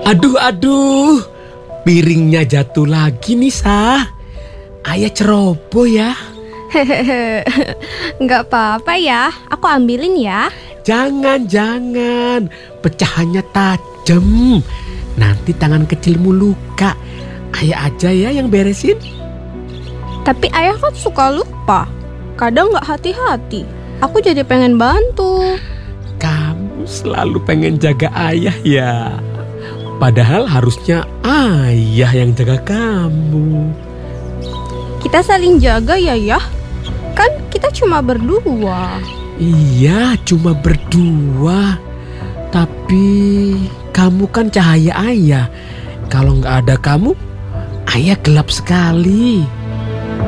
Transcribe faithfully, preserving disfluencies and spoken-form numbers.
Aduh, aduh. Piringnya jatuh lagi nih, Sah. Ayah ceroboh ya. Hehehe, nggak apa-apa ya, aku ambilin ya. Jangan, jangan. Pecahannya tajam. Nanti tangan kecilmu luka. Ayah aja ya yang beresin. Tapi ayah kan suka lupa. Kadang nggak hati-hati. Aku jadi pengen bantu. Kamu selalu pengen jaga ayah ya. Padahal harusnya ayah yang jaga kamu. Kita saling jaga ya, Yah. Kan kita cuma berdua. Iya, cuma berdua. Tapi kamu kan cahaya ayah. Kalau nggak ada kamu, ayah gelap sekali.